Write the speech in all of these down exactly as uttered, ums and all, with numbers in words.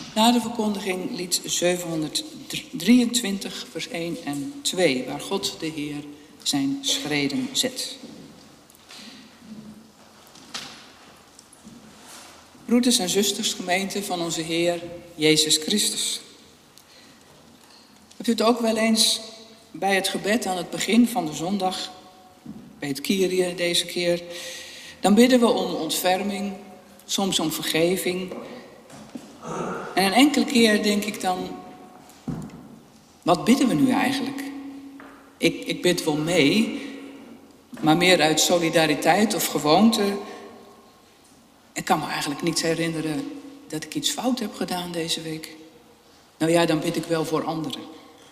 Na de verkondiging lied zevenhonderddrieëntwintig, vers één en twee, waar God de Heer zijn schreden zet. Broeders en zusters, gemeente van onze Heer Jezus Christus. Hebt u het ook wel eens bij het gebed aan het begin van de zondag, bij het Kyrie deze keer, dan bidden we om ontferming, soms om vergeving. En een enkele keer denk ik dan, wat bidden we nu eigenlijk? Ik, ik bid wel mee, maar meer uit solidariteit of gewoonte. Ik kan me eigenlijk niet herinneren dat ik iets fout heb gedaan deze week. Nou ja, dan bid ik wel voor anderen.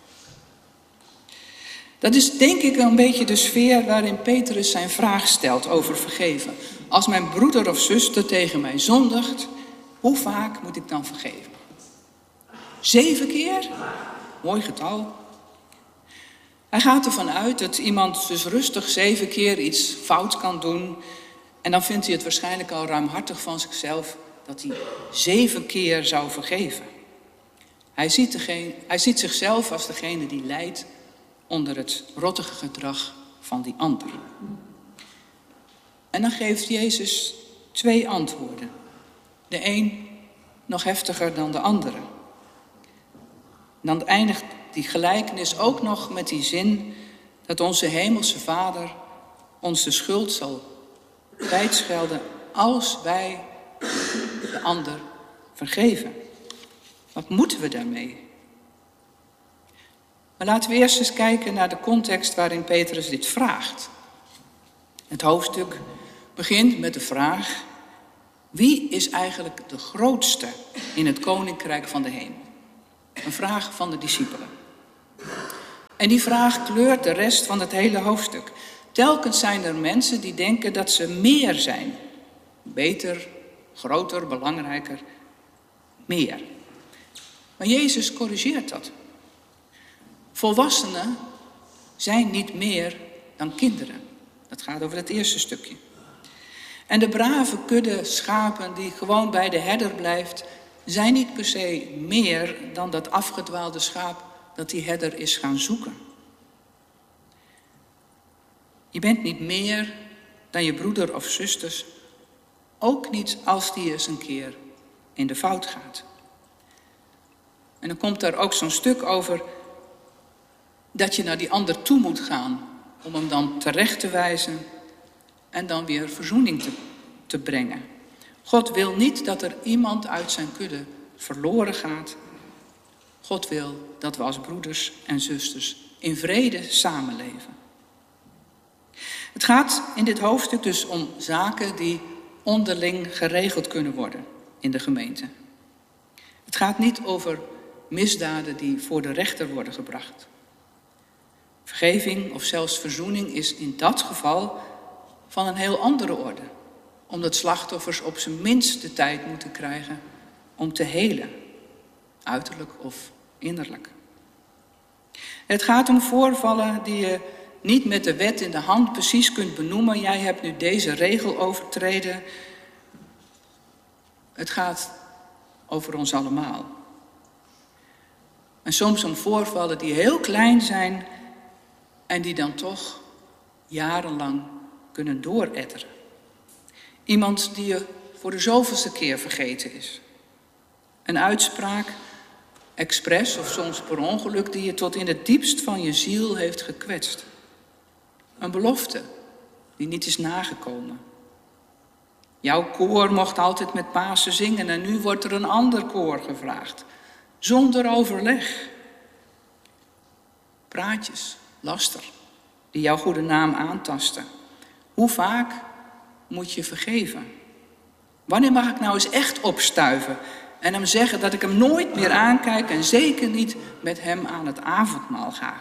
Dat is denk ik een beetje de sfeer waarin Petrus zijn vraag stelt over vergeven. Als mijn broeder of zuster tegen mij zondigt, hoe vaak moet ik dan vergeven? Zeven keer? Mooi getal. Hij gaat ervan uit dat iemand dus rustig zeven keer iets fout kan doen. En dan vindt hij het waarschijnlijk al ruimhartig van zichzelf dat hij zeven keer zou vergeven. Hij ziet, degene, hij ziet zichzelf als degene die lijdt onder het rottige gedrag van die ander. En dan geeft Jezus twee antwoorden. De een nog heftiger dan de andere. En dan eindigt die gelijkenis ook nog met die zin dat onze hemelse Vader ons de schuld zal kwijtschelden als wij de ander vergeven. Wat moeten we daarmee? Maar laten we eerst eens kijken naar de context waarin Petrus dit vraagt. Het hoofdstuk begint met de vraag: wie is eigenlijk de grootste in het koninkrijk van de hemel? Een vraag van de discipelen. En die vraag kleurt de rest van het hele hoofdstuk. Telkens zijn er mensen die denken dat ze meer zijn. Beter, groter, belangrijker, meer. Maar Jezus corrigeert dat. Volwassenen zijn niet meer dan kinderen. Dat gaat over het eerste stukje. En de brave kudde schapen die gewoon bij de herder blijft, zijn niet per se meer dan dat afgedwaalde schaap dat die herder is gaan zoeken. Je bent niet meer dan je broeder of zusters, ook niet als die eens een keer in de fout gaat. En dan komt daar ook zo'n stuk over dat je naar die ander toe moet gaan om hem dan terecht te wijzen en dan weer verzoening te, te brengen. God wil niet dat er iemand uit zijn kudde verloren gaat. God wil dat we als broeders en zusters in vrede samenleven. Het gaat in dit hoofdstuk dus om zaken die onderling geregeld kunnen worden in de gemeente. Het gaat niet over misdaden die voor de rechter worden gebracht. Vergeving of zelfs verzoening is in dat geval van een heel andere orde, omdat slachtoffers op zijn minst de tijd moeten krijgen om te helen, uiterlijk of innerlijk. Het gaat om voorvallen die je niet met de wet in de hand precies kunt benoemen. Jij hebt nu deze regel overtreden. Het gaat over ons allemaal. En soms om voorvallen die heel klein zijn en die dan toch jarenlang kunnen dooretteren. Iemand die je voor de zoveelste keer vergeten is. Een uitspraak, expres of soms per ongeluk, die je tot in het diepst van je ziel heeft gekwetst. Een belofte die niet is nagekomen. Jouw koor mocht altijd met Pasen zingen en nu wordt er een ander koor gevraagd. Zonder overleg. Praatjes, laster, die jouw goede naam aantasten. Hoe vaak moet je vergeven? Wanneer mag ik nou eens echt opstuiven en hem zeggen dat ik hem nooit meer aankijk en zeker niet met hem aan het avondmaal ga?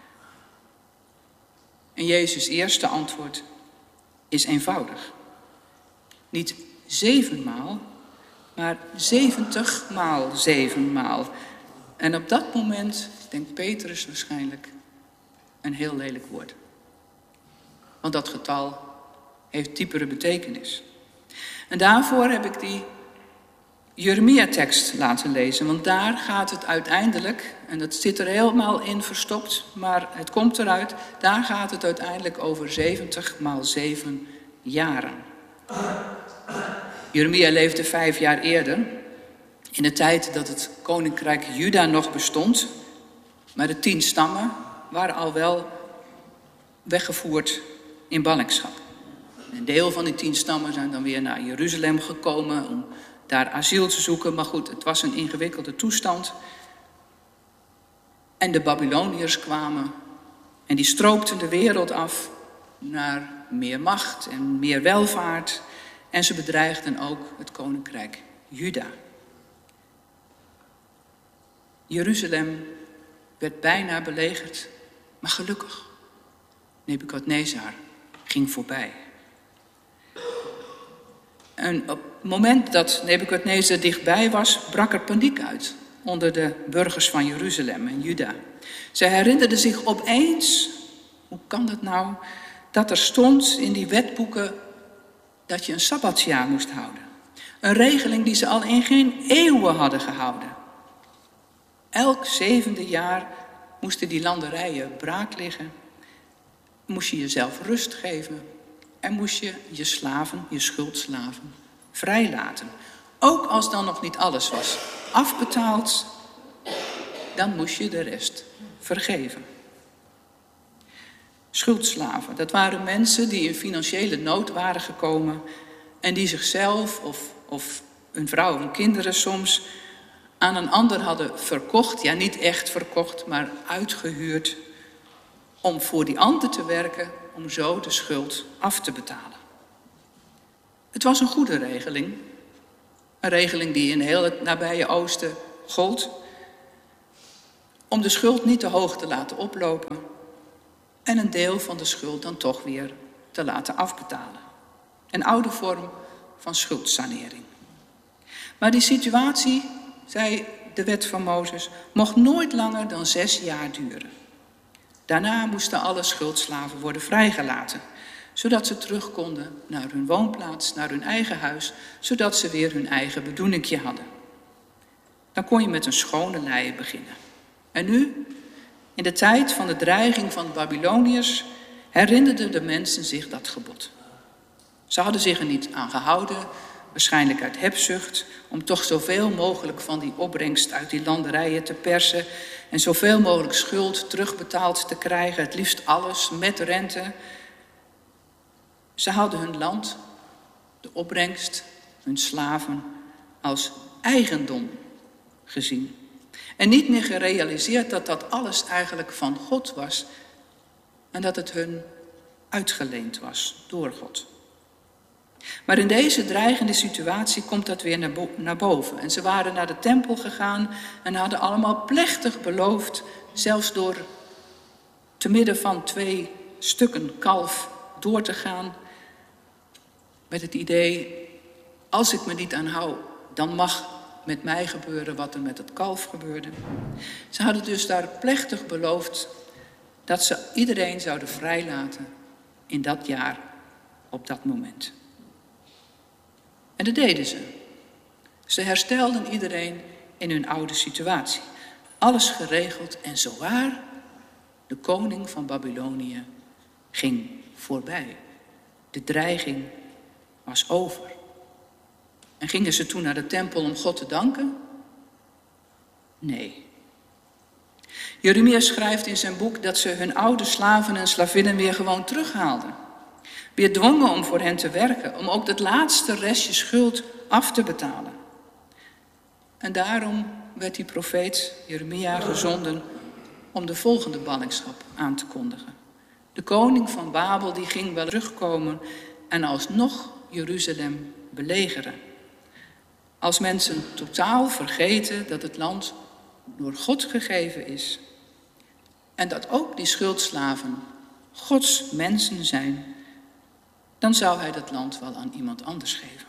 En Jezus' eerste antwoord is eenvoudig. Niet zevenmaal, maar zeventigmaal zevenmaal. En op dat moment denkt Petrus waarschijnlijk een heel lelijk woord. Want dat getal heeft diepere betekenis. En daarvoor heb ik die Jeremia-tekst laten lezen. Want daar gaat het uiteindelijk, en dat zit er helemaal in verstopt, maar het komt eruit, daar gaat het uiteindelijk over zeventig maal zeven jaren. Jeremia leefde vijf jaar eerder, in de tijd dat het koninkrijk Juda nog bestond. Maar de tien stammen waren al wel weggevoerd in ballingschap. Een deel van die tien stammen zijn dan weer naar Jeruzalem gekomen om daar asiel te zoeken. Maar goed, het was een ingewikkelde toestand. En de Babyloniërs kwamen en die stroopten de wereld af naar meer macht en meer welvaart. En ze bedreigden ook het koninkrijk Juda. Jeruzalem werd bijna belegerd, maar gelukkig, Nebukadnezar ging voorbij. En op het moment dat Nebukadnezar dichtbij was, brak er paniek uit onder de burgers van Jeruzalem en Juda. Zij herinnerden zich opeens, hoe kan dat nou, dat er stond in die wetboeken dat je een sabbatsjaar moest houden. Een regeling die ze al in geen eeuwen hadden gehouden. Elk zevende jaar moesten die landerijen braak liggen. Moest je jezelf rust geven. En moest je je slaven, je schuldslaven, vrijlaten. Ook als dan nog niet alles was afbetaald, dan moest je de rest vergeven. Schuldslaven, dat waren mensen die in financiële nood waren gekomen en die zichzelf of, of hun vrouw en kinderen soms aan een ander hadden verkocht. Ja, niet echt verkocht, maar uitgehuurd om voor die ander te werken, om zo de schuld af te betalen. Het was een goede regeling. Een regeling die in heel het nabije oosten gold. Om de schuld niet te hoog te laten oplopen. En een deel van de schuld dan toch weer te laten afbetalen. Een oude vorm van schuldsanering. Maar die situatie, zei de wet van Mozes, mocht nooit langer dan zes jaar duren. Daarna moesten alle schuldslaven worden vrijgelaten, zodat ze terug konden naar hun woonplaats, naar hun eigen huis, zodat ze weer hun eigen bedoeningje hadden. Dan kon je met een schone lei beginnen. En nu, in de tijd van de dreiging van de Babyloniërs, herinnerden de mensen zich dat gebod. Ze hadden zich er niet aan gehouden, waarschijnlijk uit hebzucht, om toch zoveel mogelijk van die opbrengst uit die landerijen te persen en zoveel mogelijk schuld terugbetaald te krijgen, het liefst alles met rente. Ze hadden hun land, de opbrengst, hun slaven als eigendom gezien. En niet meer gerealiseerd dat dat alles eigenlijk van God was en dat het hun uitgeleend was door God. Maar in deze dreigende situatie komt dat weer naar, bo- naar boven. En ze waren naar de tempel gegaan en hadden allemaal plechtig beloofd, zelfs door te midden van twee stukken kalf door te gaan, met het idee, als ik me niet aan hou, dan mag met mij gebeuren wat er met het kalf gebeurde. Ze hadden dus daar plechtig beloofd dat ze iedereen zouden vrijlaten in dat jaar, op dat moment. En dat deden ze. Ze herstelden iedereen in hun oude situatie. Alles geregeld en zowaar, de koning van Babylonië ging voorbij. De dreiging was over. En gingen ze toen naar de tempel om God te danken? Nee. Jeremia schrijft in zijn boek dat ze hun oude slaven en slavinnen weer gewoon terughaalden. Weer dwongen om voor hen te werken, om ook dat laatste restje schuld af te betalen. En daarom werd die profeet Jeremia gezonden om de volgende ballingschap aan te kondigen. De koning van Babel die ging wel terugkomen en alsnog Jeruzalem belegeren. Als mensen totaal vergeten dat het land door God gegeven is en dat ook die schuldslaven Gods mensen zijn, dan zou hij dat land wel aan iemand anders geven.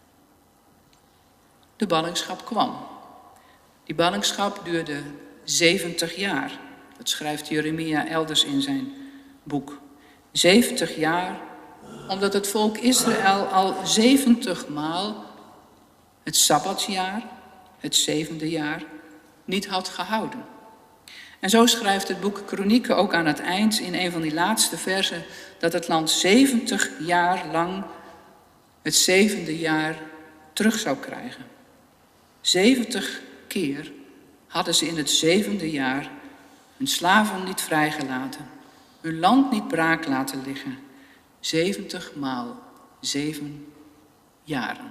De ballingschap kwam. Die ballingschap duurde zeventig jaar. Dat schrijft Jeremia elders in zijn boek. zeventig jaar, omdat het volk Israël al zeventig maal het Sabbatsjaar, het zevende jaar, niet had gehouden. En zo schrijft het boek Kronieken ook aan het eind in een van die laatste versen dat het land zeventig jaar lang het zevende jaar terug zou krijgen. Zeventig keer hadden ze in het zevende jaar hun slaven niet vrijgelaten, hun land niet braak laten liggen. Zeventig maal zeven jaren.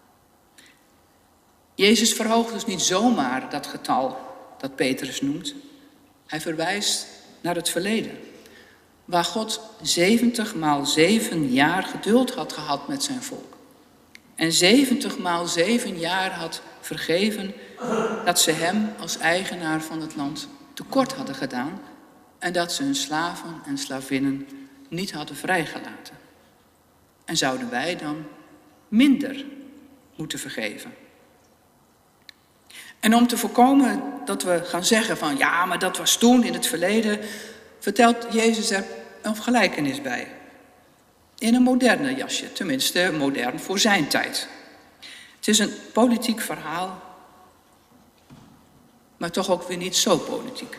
Jezus verhoogt dus niet zomaar dat getal dat Petrus noemt. Hij verwijst naar het verleden, waar God zeventig maal zeven jaar geduld had gehad met zijn volk. En zeventig maal zeven jaar had vergeven dat ze hem als eigenaar van het land tekort hadden gedaan en dat ze hun slaven en slavinnen niet hadden vrijgelaten. En zouden wij dan minder moeten vergeven? En om te voorkomen dat we gaan zeggen van ja, maar dat was toen in het verleden, vertelt Jezus er een gelijkenis bij. In een moderne jasje, tenminste modern voor zijn tijd. Het is een politiek verhaal, maar toch ook weer niet zo politiek.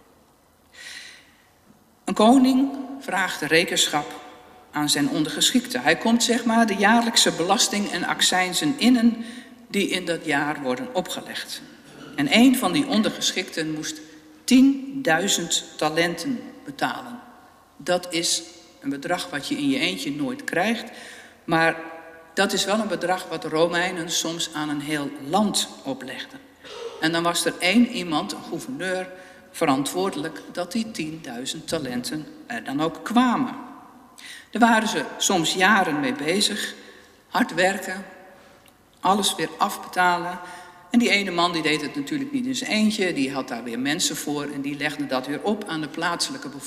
Een koning vraagt rekenschap aan zijn ondergeschikten. Hij komt zeg maar de jaarlijkse belasting en accijnzen innen die in dat jaar worden opgelegd. En een van die ondergeschikten moest tienduizend talenten betalen. Dat is een bedrag wat je in je eentje nooit krijgt, maar dat is wel een bedrag wat de Romeinen soms aan een heel land oplegden. En dan was er één iemand, een gouverneur, verantwoordelijk dat die tienduizend talenten er dan ook kwamen. Daar waren ze soms jaren mee bezig, hard werken, alles weer afbetalen. En die ene man die deed het natuurlijk niet in zijn eentje, die had daar weer mensen voor en die legde dat weer op aan de plaatselijke bevolking.